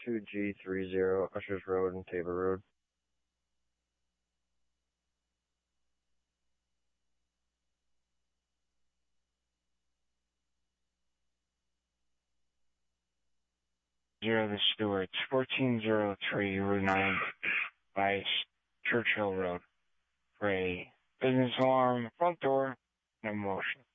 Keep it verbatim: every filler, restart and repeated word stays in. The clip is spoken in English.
two G three zero, Ushers Road and Tabor Road. Zero the Stewarts, fourteen oh three Route nine by Churchill Road. For a business alarm, front door, no motion.